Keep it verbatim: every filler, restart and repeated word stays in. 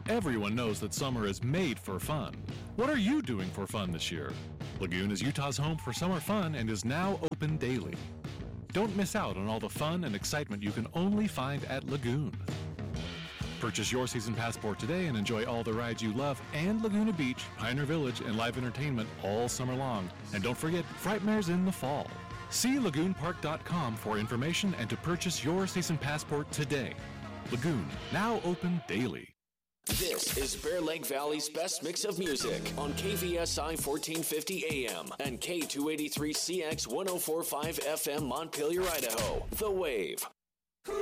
Everyone knows that summer is made for fun. What are you doing for fun this year? Lagoon is Utah's home for summer fun and is now open daily. Don't miss out on all the fun and excitement you can only find at Lagoon. Purchase your season passport today and enjoy all the rides you love and Laguna Beach, Pioneer Village, and live entertainment all summer long. And don't forget, Frightmare's in the fall. See lagoon park dot com for information and to purchase your season passport today. Lagoon, now open daily. This is Bear Lake Valley's best mix of music on K V S I fourteen fifty A M and K two eighty-three C X one oh four point five F M Montpelier, Idaho. The Wave.